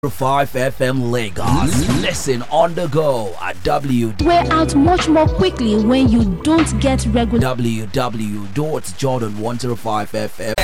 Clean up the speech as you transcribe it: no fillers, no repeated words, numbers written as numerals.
5 FM Lagos. Listen on the go at We're out much more quickly when you don't get regular www.jordan105fm.